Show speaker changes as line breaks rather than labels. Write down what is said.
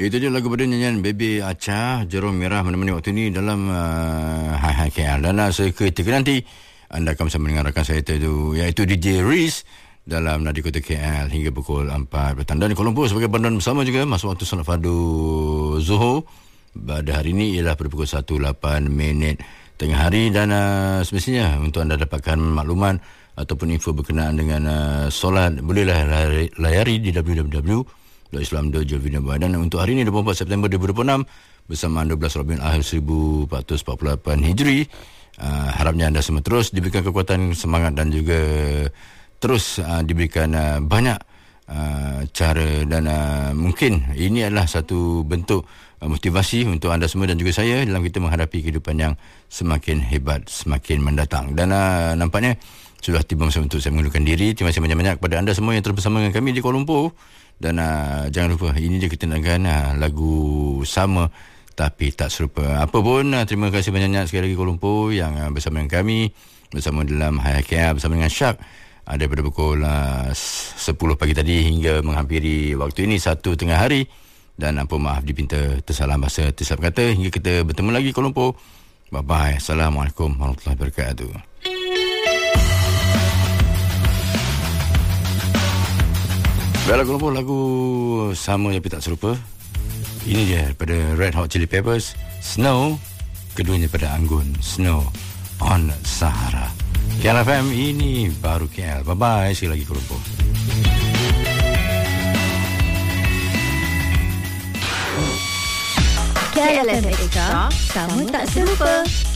Itu je lagu pada nyanyian Baby Acha, Jerome Merah menemani waktu ini dalam Hai Hai KL. Dan seketika nanti anda akan bersama dengan rakan saya iaitu DJ Riz dalam Nadi Kota KL hingga pukul 4 petang. Dan Kuala Lumpur sebagai panduan bersama juga masuk waktu solat fardu Zuhur pada hari ini ialah pada pukul 1.08 tengah hari. Dan semestinya untuk anda dapatkan makluman ataupun info berkenaan dengan solat, bolehlah layari di www.islam.jv.my. Dan untuk hari ini 24 September 2026 bersama 12 Rabiul Akhir 1448 Hijri, harapnya anda semua terus diberikan kekuatan, semangat dan juga terus diberikan banyak cara dan mungkin ini adalah satu bentuk motivasi untuk anda semua dan juga saya dalam kita menghadapi kehidupan yang semakin hebat, semakin mendatang. Dan nampaknya sudah tiba masa untuk saya mengundurkan diri. Terima kasih banyak-banyak kepada anda semua yang terus bersama dengan kami di Kuala Lumpur. Dan jangan lupa, ini je kita nakkan lagu sama tapi tak serupa. Apa pun, terima kasih banyak-banyak sekali lagi Kuala Lumpur yang bersama dengan kami, bersama dalam Hai Hai KL bersama dengan Syak daripada pukul 10 pagi tadi hingga menghampiri waktu ini 1 tengah hari. Dan apa maaf dipinta tersalah bahasa, tersilap kata. Hingga kita bertemu lagi Kuala Lumpur. Bye-bye. Assalamualaikum warahmatullahi wabarakatuh. Lagu Kuala Lumpur, lagu sama tapi tak serupa. Ini dia daripada Red Hot Chili Peppers, Snow. Keduanya pada Anggun, Snow on Sahara. KL FM, ini baru KL. Bye-bye. Sekali lagi Kuala Lumpur.
KL FM Extra, sama tak serupa.